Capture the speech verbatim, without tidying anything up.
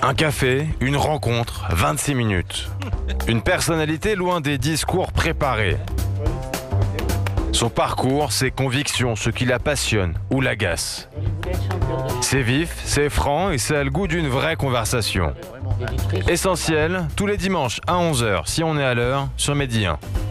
Un café, une rencontre, vingt-six minutes. Une personnalité loin des discours préparés. Son parcours, ses convictions, ce qui la passionne ou l'agace. C'est vif, c'est franc et ça a le goût d'une vraie conversation. Essentiel, tous les dimanches à onze heures, si on est à l'heure, sur Medi un.